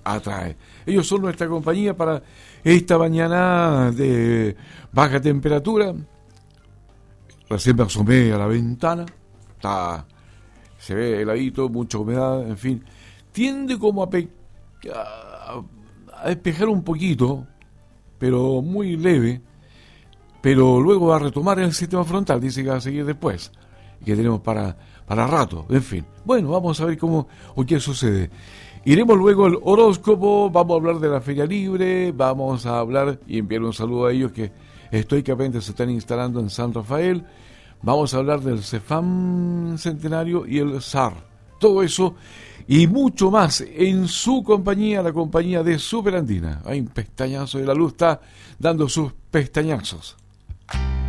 atrae. Ellos son nuestra compañía para esta mañana de baja temperatura. Recién me asomé a la ventana, se ve heladito, mucha humedad, en fin. Tiende como a despejar un poquito, pero muy leve, pero luego va a retomar el sistema frontal, dice que va a seguir después, y que tenemos para rato, en fin. Bueno, vamos a ver cómo o qué sucede. Iremos luego al horóscopo, vamos a hablar de la Feria Libre, vamos a hablar, y enviar un saludo a ellos que estoicamente se están instalando en San Rafael. Vamos a hablar del Cefam Centenario y el SAR. Todo eso y mucho más en su compañía, la compañía de Superandina. Hay un pestañazo de la luz, está dando sus pestañazos.